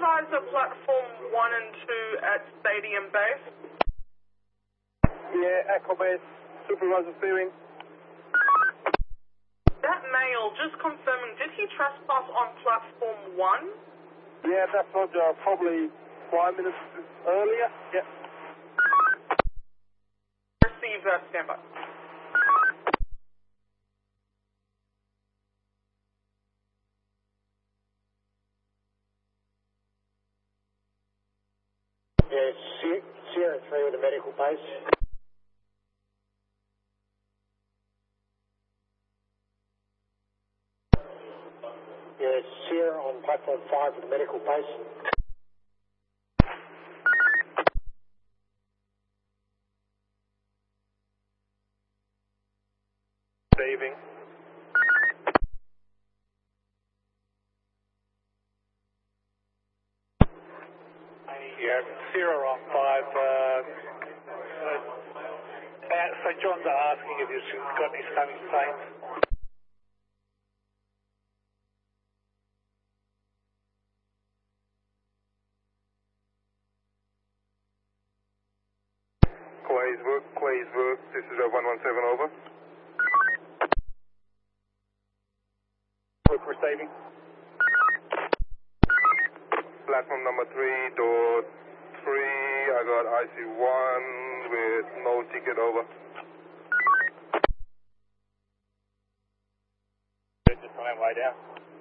supervisor platform 1 and 2 at Stadium Base? Yeah, Echo Base, supervisor steering. That male, just confirming, did he trespass on platform 1? Yeah, that's Roger, probably 5 minutes earlier. Yeah. Receive, standby. Yeah, Sierra 3 with a medical base. Yeah, Sierra on platform 5 with a medical base. Saving. Yeah, Sierra on 5. So John's asking if he's got any stunning pains. Quay's work, this is 117 over. Work receiving. Platform number 3, door 3, I got IC1 with no ticket over. Just on our way down.